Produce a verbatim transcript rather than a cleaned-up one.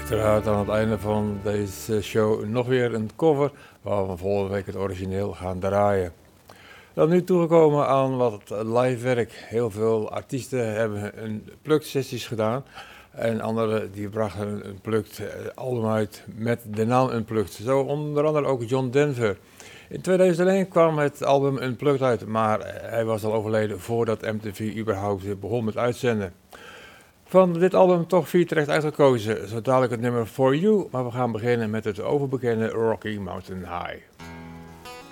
Uiteraard aan het einde van deze show nog weer een cover waar we volgende week het origineel gaan draaien. Dan nu toegekomen aan wat live werk. Heel veel artiesten hebben een plukt sessies gedaan en anderen die brachten een plukt album uit met de naam Unplugged. Zo onder andere ook John Denver. In tweeduizend één kwam het album Unplugged uit, maar hij was al overleden voordat M T V überhaupt begon met uitzenden. Van dit album toch vier terecht uitgekozen, zo dadelijk het nummer For You, maar we gaan beginnen met het overbekende Rocky Mountain High.